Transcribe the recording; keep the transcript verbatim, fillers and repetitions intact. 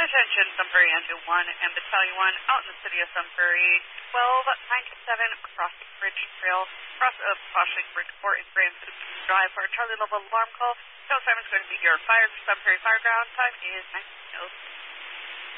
Attention, Sunbury Engine one and Battalion one out in the city of Sunbury. twelve ninety-seven Crossing Bridge Trail, cross of Crossing Bridgeport and Grand City Drive for a Charlie level alarm call. Tell Simon's going to be your fire for Sunbury Fireground. Time is nineteen oh three.